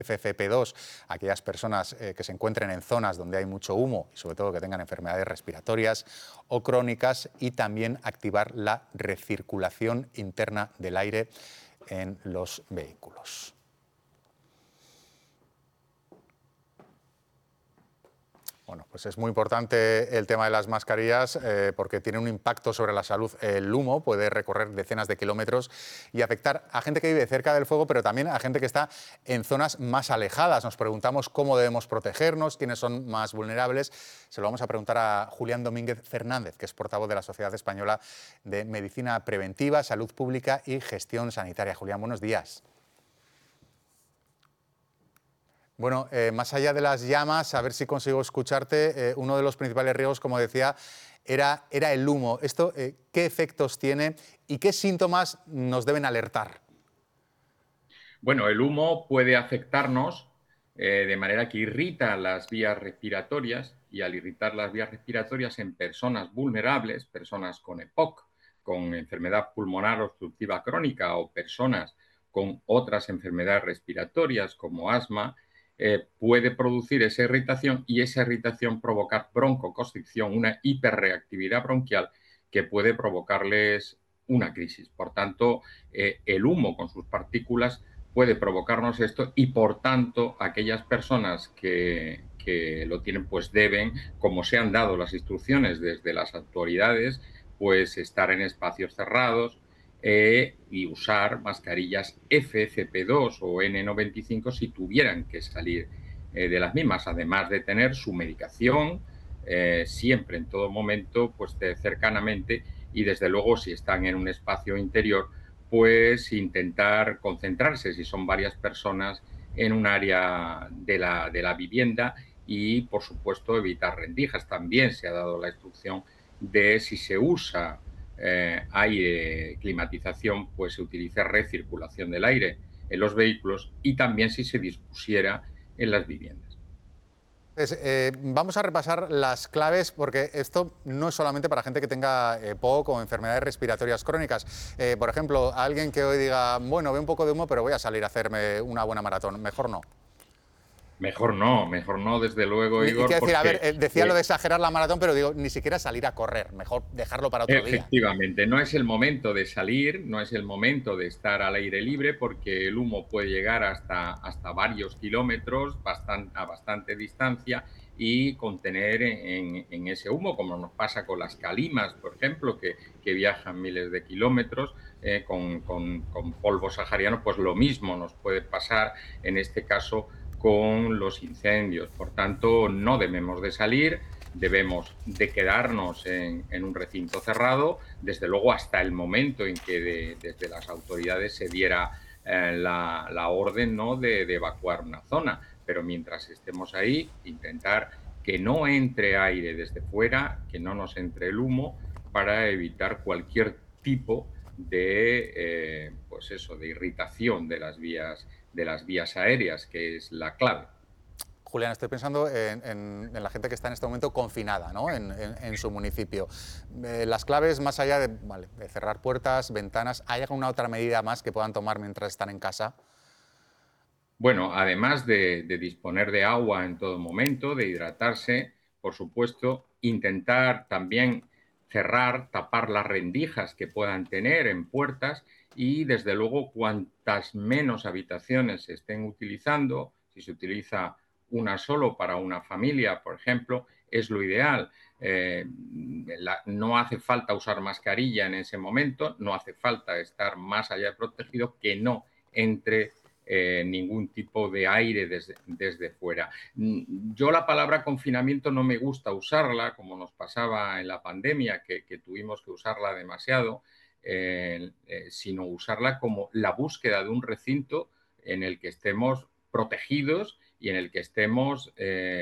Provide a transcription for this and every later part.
FFP2 a aquellas personas que se encuentren en zonas donde hay mucho humo y sobre todo que tengan enfermedades respiratorias o crónicas, y también activar la recirculación interna del aire en los vehículos. Bueno, pues es muy importante el tema de las mascarillas porque tiene un impacto sobre la salud. El humo puede recorrer decenas de kilómetros y afectar a gente que vive cerca del fuego, pero también a gente que está en zonas más alejadas. Nos preguntamos cómo debemos protegernos, quiénes son más vulnerables. Se lo vamos a preguntar a Julián Domínguez Fernández, que es portavoz de la Sociedad Española de Medicina Preventiva, Salud Pública y Gestión Sanitaria. Julián, buenos días. Bueno, más allá de las llamas, a ver si consigo escucharte, uno de los principales riesgos, como decía, era el humo. ¿Esto qué efectos tiene y qué síntomas nos deben alertar? Bueno, el humo puede afectarnos de manera que irrita las vías respiratorias, y al irritar las vías respiratorias en personas vulnerables, personas con EPOC, con enfermedad pulmonar obstructiva crónica, o personas con otras enfermedades respiratorias como asma, puede producir esa irritación, y esa irritación provocar broncoconstricción, una hiperreactividad bronquial que puede provocarles una crisis. Por tanto, el humo con sus partículas puede provocarnos esto, y por tanto aquellas personas que lo tienen pues deben, como se han dado las instrucciones desde las autoridades, pues estar en espacios cerrados y usar mascarillas FFP2 o N95 si tuvieran que salir de las mismas, además de tener su medicación siempre, en todo momento, pues cercanamente, y desde luego si están en un espacio interior, pues intentar concentrarse, si son varias personas, en un área de la vivienda, y por supuesto evitar rendijas. También se ha dado la instrucción de, si se usa aire, climatización, pues se utilice recirculación del aire en los vehículos, y también si se dispusiera en las viviendas. Pues, vamos a repasar las claves, porque esto no es solamente para gente que tenga EPOC o enfermedades respiratorias crónicas. Por ejemplo, alguien que hoy diga, bueno, veo un poco de humo, pero voy a salir a hacerme una buena maratón. Mejor no. Mejor no, desde luego, Y Igor, quiero decir, a ver, porque decía lo de exagerar la maratón, pero digo, ni siquiera salir a correr. Mejor dejarlo para otro día. efectivamente, no es el momento de salir, no es el momento de estar al aire libre, porque el humo puede llegar hasta varios kilómetros, a bastante distancia, y contener en ese humo, como nos pasa con las calimas, por ejemplo, que viajan miles de kilómetros con polvo sahariano, pues lo mismo nos puede pasar en este caso con los incendios. Por tanto, no debemos de salir, debemos de quedarnos en un recinto cerrado, desde luego hasta el momento en que desde las autoridades se diera la orden, ¿no?, de evacuar una zona. Pero mientras estemos ahí, intentar que no entre aire desde fuera, que no nos entre el humo, para evitar cualquier tipo pues eso, de irritación de las vías aéreas, que es la clave. Julián, estoy pensando en la gente que está en este momento confinada, ¿no?, en su municipio. Las claves, más allá de cerrar puertas, ventanas, ¿hay alguna otra medida más que puedan tomar mientras están en casa? Bueno, además de disponer de agua en todo momento, de hidratarse, por supuesto, intentar también cerrar, tapar las rendijas que puedan tener en puertas, y desde luego cuantas menos habitaciones se estén utilizando, si se utiliza una solo para una familia, por ejemplo, es lo ideal. No hace falta usar mascarilla en ese momento, no hace falta estar más allá de protegido, que no entre ningún tipo de aire desde fuera. Yo la palabra confinamiento no me gusta usarla, como nos pasaba en la pandemia, que tuvimos que usarla demasiado, sino usarla como la búsqueda de un recinto en el que estemos protegidos y en el que estemos,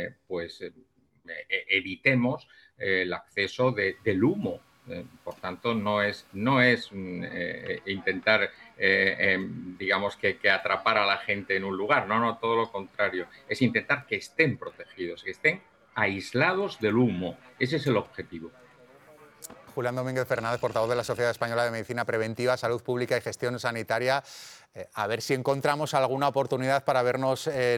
evitemos el acceso del humo. Por tanto, no es intentar, digamos, que atrapar a la gente en un lugar. No, todo lo contrario. Es intentar que estén protegidos, que estén aislados del humo. Ese es el objetivo. Julián Domínguez Fernández, portavoz de la Sociedad Española de Medicina Preventiva, Salud Pública y Gestión Sanitaria. A ver si encontramos alguna oportunidad para vernos